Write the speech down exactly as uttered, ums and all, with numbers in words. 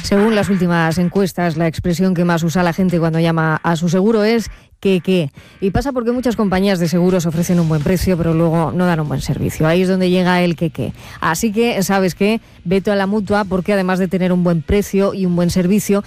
Según las últimas encuestas, la expresión que más usa la gente cuando llama a su seguro es ¿qué qué? Y pasa porque muchas compañías de seguros ofrecen un buen precio, pero luego no dan un buen servicio. Ahí es donde llega el qué qué. Así que, ¿sabes qué? Vete a la Mutua porque además de tener un buen precio y un buen servicio,